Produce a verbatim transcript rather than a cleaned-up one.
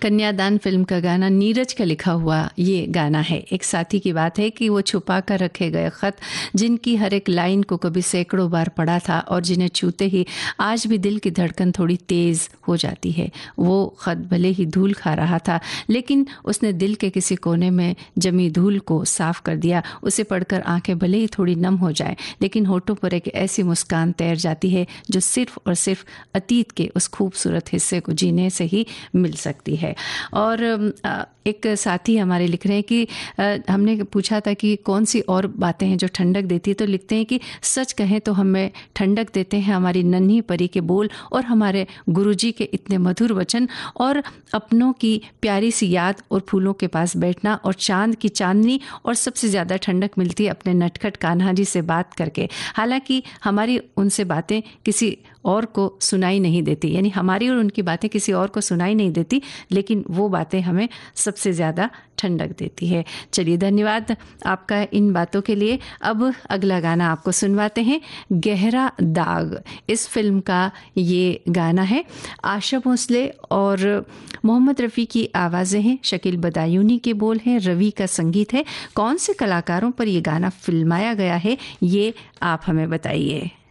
कन्यादान फिल्म का गाना नीरज का लिखा हुआ ये गाना है। एक साथी की बात है कि वो छुपा कर रखे गए खत, जिनकी हर एक लाइन को कभी सैकड़ों बार पढ़ा था और जिन्हें छूते ही आज भी दिल की धड़कन थोड़ी तेज हो जाती है। वो खत भले ही धूल खा रहा था, लेकिन उसने दिल के किसी कोने में जमी धूल को साफ कर दिया। उसे पढ़कर आंखें भले ही थोड़ी नम हो जाएं, लेकिन होठों पर एक ऐसी मुस्कान तैर जाती है जो सिर्फ और सिर्फ अतीत के उस खूबसूरत हिस्से को जीने से ही मिल सकती है। और एक साथी हमारे लिख रहे हैं कि हमने पूछा था कि कौन सी और बातें हैं जो ठंडक देती है, तो लिखते हैं कि सच कहें तो हमें ठंडक देते हैं हमारी नन्ही परी के बोल और हमारे गुरुजी के इतने मधुर वचन और अपनों की प्यारी सी याद और फूलों के पास बैठना और चांद की चांदनी, और सबसे ज़्यादा ठंडक मिलती है अपने नटखट कान्हा जी से बात करके। हालांकि हमारी उनसे बातें किसी और को सुनाई नहीं देती, यानी हमारी और उनकी बातें किसी और को सुनाई नहीं देती, लेकिन वो बातें हमें सबसे ज़्यादा ठंडक देती है। चलिए, धन्यवाद आपका इन बातों के लिए। अब अगला गाना आपको सुनवाते हैं, गहरा दाग। इस फिल्म का ये गाना है। आशा भोसले और मोहम्मद रफ़ी की आवाज़ें हैं, शकील बदायूनी के बोल हैं, रवि का संगीत है। कौन से कलाकारों पर ये गाना फिल्माया गया है, ये आप हमें बताइए।